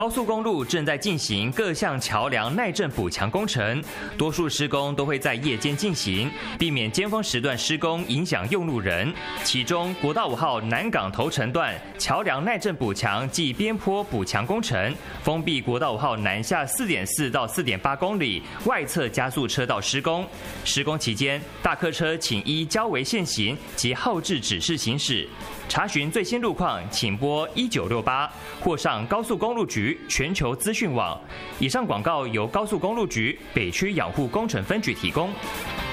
高速公路正在进行各项桥梁耐震补强工程，多数施工都会在夜间进行，避免尖峰时段施工影响用路人。其中，国道5号南港头城段桥梁耐震补强暨边坡补强工程，封闭国道5号南下4.4到4.8公里外侧加速车道施工。施工期间，大客车请依交维限行及后置指示行驶。查询最新路况，请拨1968或上高速公路局全球资讯网。以上广告由高速公路局北区养护工程分局提供。